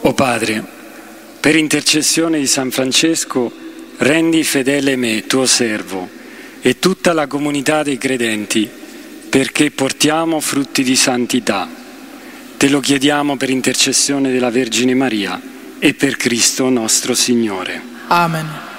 O Padre, per intercessione di San Francesco, rendi fedele me, tuo servo, e tutta la comunità dei credenti, perché portiamo frutti di santità. Te lo chiediamo per intercessione della Vergine Maria e per Cristo nostro Signore. Amen.